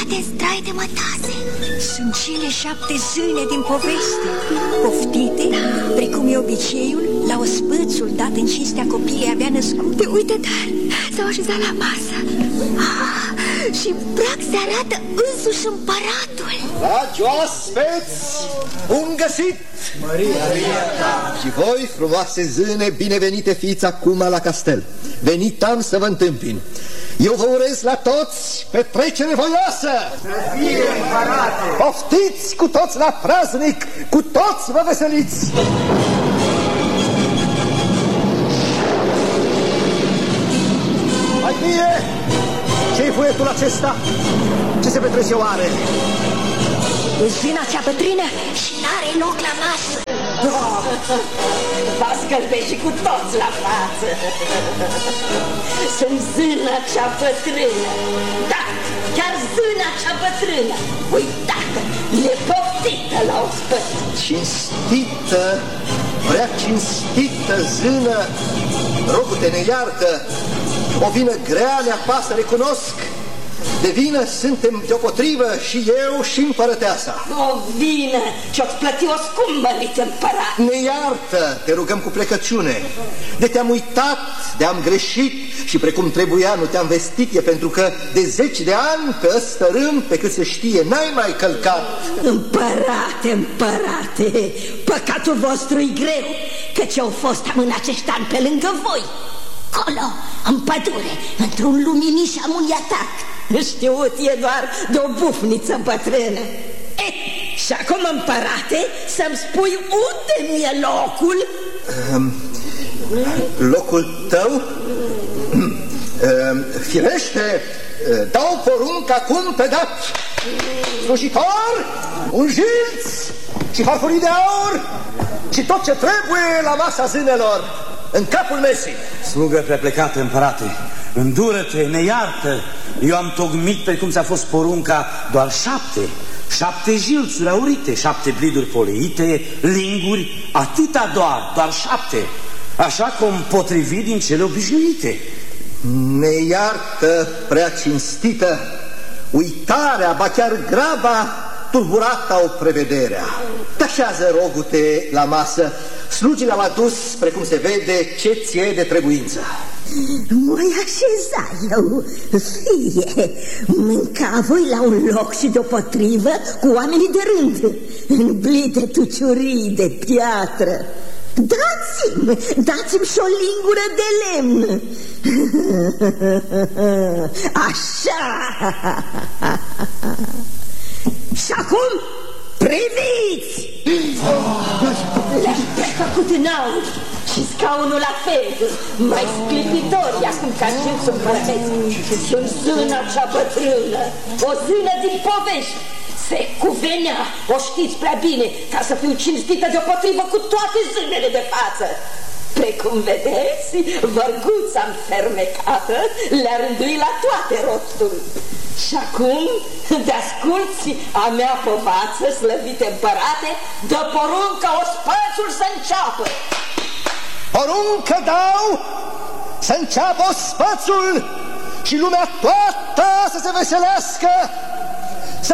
toate strai de mătase. Sunt cele 7 zâne din poveste, poftite, precum e obiceiul, la ospățul dat în cinstea copilei abia născute. Uite, dar s-au așezat la masă. Și prag se arată însuși împăratul. Dragi oaspeți, bun găsit! Și voi, frumoase zâne, binevenite fiți acum la castel. Venit am să vă întâmpin. Eu vă urez la toți petrecere voioasă! Să fie, împărate! Poftiți cu toți la praznic, cu toți vă veseliți! Mai bine, ce-i vuietul acesta? Ce se petrece oare? Zâna cea bătrână Și n-are loc la masă. Va scălbeși cu toți la față. Sunt zâna cea bătrână. Da, chiar zâna cea bătrână. Uitată, nepoftită la ospăț. Cinstită, prea cinstită zână, rogu-te, ne iartă. O vină grea ne apasă, recunosc. De vină suntem deopotrivă și eu și împărăteasa. O vină ce-o-ți plăti o scumpărit împărat. Ne iartă, te rugăm cu plecăciune. De te-am uitat, de-am greșit și precum trebuia nu te-am vestit. E pentru că de 10 de ani pe ăsta rând, pe cât se știe, n-ai mai călcat. Împărate, împărate, păcatul vostru e greu, căci au fost în acești ani pe lângă voi. Colo, în pădure, într-un luminiș amoniatat. Știut e doar de o bufniță bătrână. Și acum, împărate, să-mi spui unde nu e locul? Locul tău? Firește, dau porunc acum pe dat. Slujitor, un jilț și farfurii de aur și tot ce trebuie la masa zânelor în capul mesei. Slugă preplecată, împărate, îndură-te, ne iartă. Eu am tocmit pe cum ți-a fost porunca doar 7 jilțuri aurite, 7 bliduri poleite, linguri, atâta doar 7, așa cum potrivit din cele obișnuite. Ne iartă, prea cinstită, uitarea, ba chiar graba, tulburat au prevederea. Tașează, rogu-te, la masă. Slugile au adus, precum se vede, ce ție de trebuință. Mă-i așeza eu, fie, mânca voi la un loc și deopotrivă cu oamenii de rând, în blide tuciurii de piatră. Dați-mi și o lingură de lemn. Așa. Și acum, priviți! Le-am prefăcut în aur și scaunul la fel, mai sclipitor, acum ca jilțul împărăteț. Sunt zâna cea bătrână, o zână din povești. Se cuvenea, o știți prea bine, ca să fiu cinstită deopotrivă cu toate zânele de față. Precum vedeți, vărguța înfermecată le-a rânduit la toate rosturi. Și acum, de-asculți a mea povață, slăvite împărate, dă poruncă ospățul să înceapă. Poruncă dau să înceapă ospățul și lumea toată să se veselească